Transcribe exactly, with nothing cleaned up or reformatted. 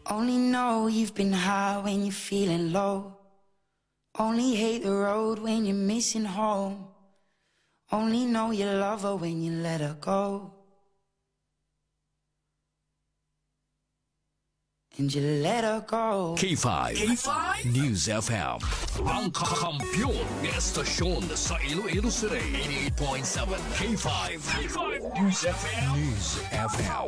Only know you've been high when you're feeling low. Only hate the road when you're missing home. Only know you love her when you let her go. And you let her go. K five. K five News F M. Ang kakampyon ng estasyon sa Iloilo City. eighty-eight point seven K five. K five News F M. News F M.